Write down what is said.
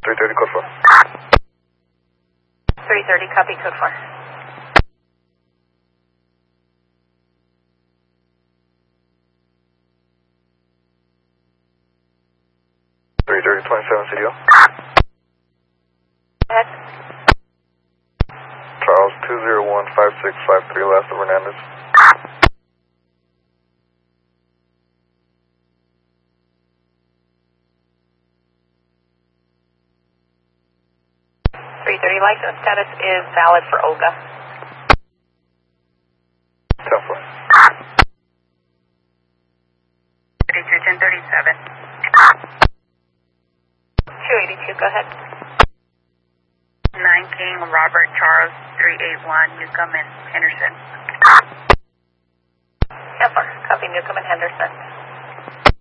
330, code 4. 330, copy, code 4. Three thirty 27 CDO. Ahead. Charles 2015653, last of Hernandez. License status is valid for Olga. 10-4. 1037. 282, go ahead. 9 King, Robert Charles, 381, Newcomb and Henderson. 10-4, copy Newcomb and Henderson.